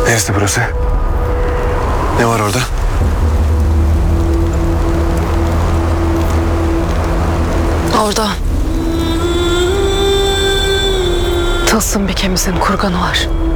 Neresi burası? Ne var orada? Orada tılsım bir kemizin kurganı var.